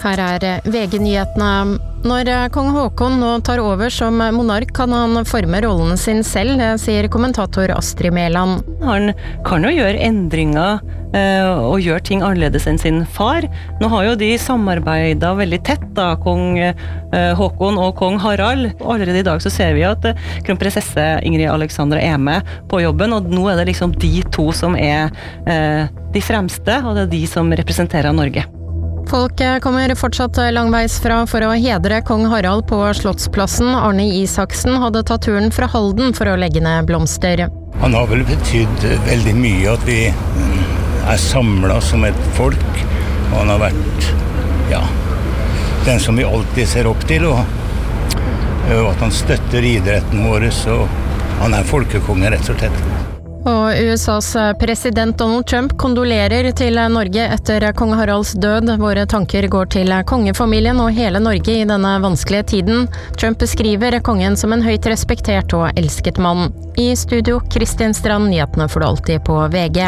Her VG-nyhetene. Når kong Håkon nå tar over som monark, kan han forme rollen sin selv, sier kommentator Astrid Mæland. Han kan jo gjøre endringer og gjøre ting annerledes enn sin far. Nå har jo de samarbeidet veldig tett, da, kong Håkon og kong Harald. Allerede i dag så ser vi at kronprinsesse Ingrid Alexandra med på jobben, og nå det liksom de to som de fremste, og det de som representerer Norge. Folk kommer fortsatt langveis fra for å hedre kong Harald på Slottsplassen. Arne Isaksen hadde tatt turen fra Halden for å legge ned blomster. Han har vel betydd veldig mye at vi samlet som et folk, og han har vært, den som vi alltid ser opp til, og at han støtter idretten vår, så han folkekonge rett og slett. Og USAs president Donald Trump kondolerer til Norge etter kong Haralds død. Våre tanker går til kongefamilien og hele Norge i denne vanskelige tiden. Trump beskriver kongen som en høyt respektert og elsket mann. I studio, Kristin Strand, nyhetene får du alltid på VG.